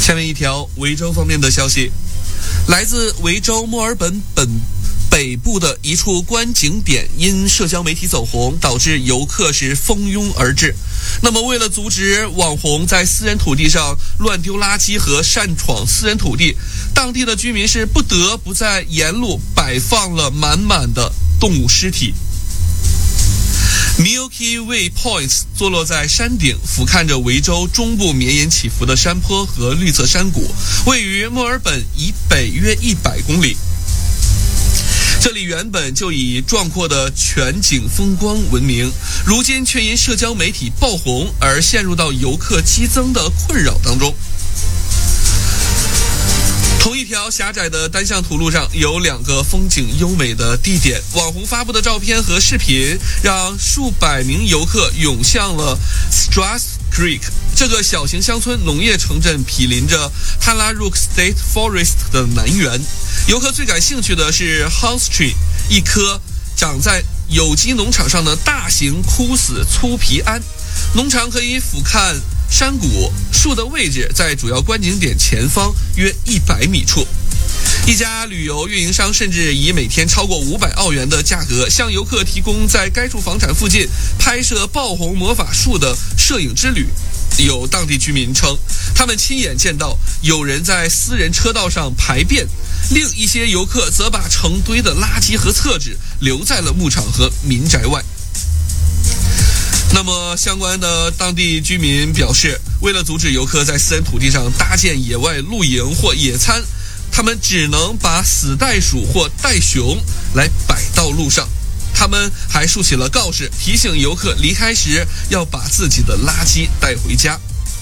下面一条维州方面的消息，来自维州墨尔本北部的一处观景点因社交媒体走红，导致游客是蜂拥而至。那么为了阻止网红在私人土地上乱丢垃圾和擅闯私人土地，当地的居民是不得不在沿路摆放了满满的动物尸体。Milky Way Points 坐落在山顶，俯瞰着维州中部绵延起伏的山坡和绿色山谷，位于墨尔本以北约100公里。这里原本就以壮阔的全景风光闻名，如今却因社交媒体爆红而陷入到游客激增的困扰当中。同一条狭窄的单向土路上有2个风景优美的地点，网红发布的照片和视频让数百名游客涌向了 Strath Creek 这个小型乡村农业城镇，毗邻着 Tallarook State Forest 的南缘。游客最感兴趣的是 House Tree， 一棵长在有机农场上的大型枯死粗皮桉。农场可以俯瞰山谷，树的位置在主要观景点前方约100米处。一家旅游运营商甚至以每天超过500澳元的价格向游客提供在该处房产附近拍摄爆红魔法树的摄影之旅。有当地居民称，他们亲眼见到有人在私人车道上排便，另一些游客则把成堆的垃圾和厕纸留在了牧场和民宅外。那么相关的当地居民表示，为了阻止游客在私人土地上搭建野外露营或野餐，他们只能把死袋鼠或袋熊来摆到路上。他们还竖起了告示，提醒游客离开时要把自己的垃圾带回家。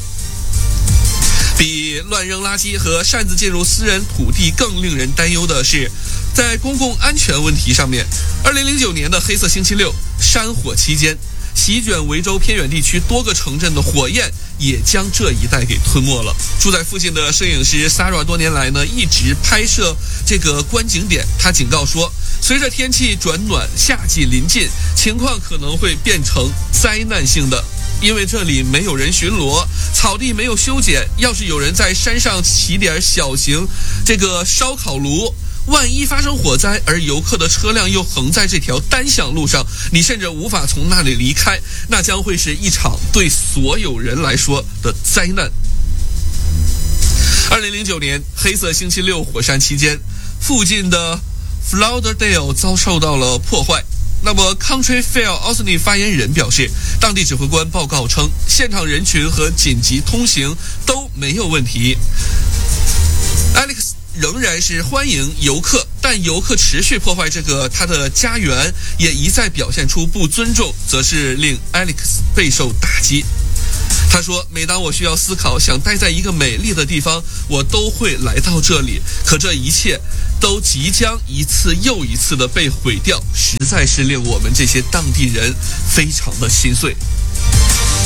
比乱扔垃圾和擅自进入私人土地更令人担忧的是，在公共安全问题上面，2009年的黑色星期六山火期间，席卷维州偏远地区多个城镇的火焰也将这一带给吞没了。住在附近的摄影师 Sarah 多年来呢一直拍摄这个观景点，他警告说，随着天气转暖，夏季临近，情况可能会变成灾难性的。因为这里没有人巡逻，草地没有修剪，要是有人在山上起点小型这个烧烤炉，万一发生火灾，而游客的车辆又横在这条单向路上，你甚至无法从那里离开，那将会是一场对所有人来说的灾难。2009年黑色星期六火山期间，附近的 Lauderdale 遭受到了破坏。那么 Country Fair 奥斯汀发言人表示，当地指挥官报告称，现场人群和紧急通行都没有问题。Alex 仍然是欢迎游客，但游客持续破坏他的家园，也一再表现出不尊重，则是令 Alex 备受打击。他说，每当我需要思考想待在一个美丽的地方，我都会来到这里，可这一切都即将一次又一次的被毁掉，实在是令我们这些当地人非常的心碎。